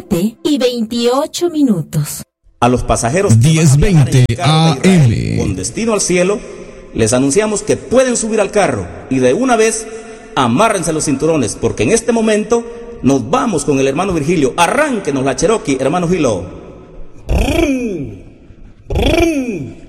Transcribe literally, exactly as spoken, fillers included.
siete y veintiocho minutos. A los pasajeros diez veinte A M con destino al cielo, les anunciamos que pueden subir al carro y de una vez amárrense los cinturones, porque en este momento nos vamos con el hermano Virgilio. Arránquenos la Cherokee, hermano Gilo. Brum, brum.